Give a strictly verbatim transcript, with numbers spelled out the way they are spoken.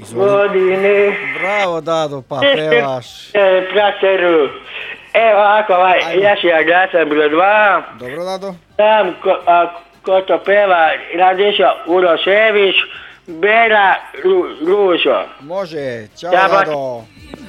godine. Bravo, Dado, pa pevaš. E, prateru. Evo ako ovaj, ja si ja glasam broj dva. Dobro, Dado. Tam ko, a, ko to peva, Radiša Urošević, Bera Ru, Ružo. Može, čao, Ja, ba- Dado.